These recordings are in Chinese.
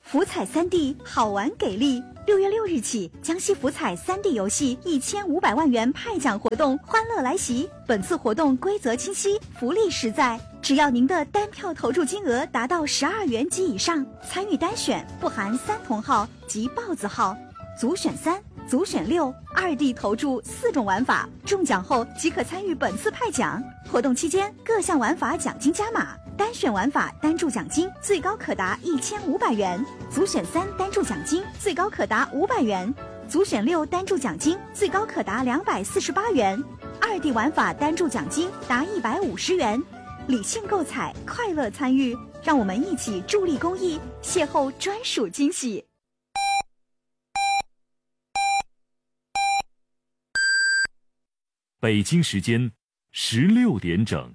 福彩3D 好玩给力！6月6日起，江西福彩3D 游戏1500万元派奖活动欢乐来袭。本次活动规则清晰，福利实在。只要您的单票投注金额达到12元及以上，参与单选不含3同号及豹子号、组选3、组选6、2D 投注4种玩法，中奖后即可参与本次派奖。活动期间，各项玩法奖金加码。单选玩法单注奖金最高可达1500元，组选3单注奖金最高可达500元，组选6单注奖金最高可达248元，2D 玩法单注奖金达150元。理性购彩，快乐参与，让我们一起助力公益，邂逅专属惊喜。 北京时间16点整。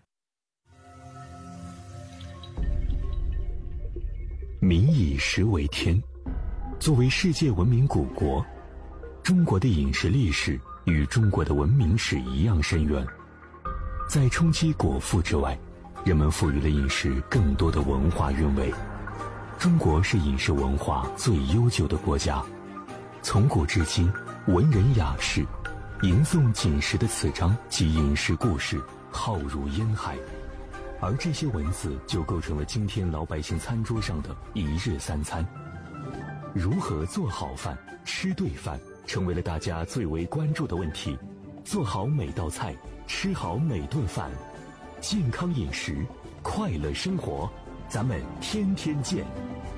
民以食为天，作为世界文明古国，中国的饮食历史与中国的文明史一样深远。在冲击果腹之外，人们赋予了饮食更多的文化韵味。中国是饮食文化最悠久的国家，从古至今，文人雅士吟诵锦食的词章及饮食故事，浩如烟海。而这些文字就构成了今天老百姓餐桌上的一日三餐。如何做好饭、吃对饭，成为了大家最为关注的问题。做好每道菜，吃好每顿饭，健康饮食，快乐生活，咱们天天见。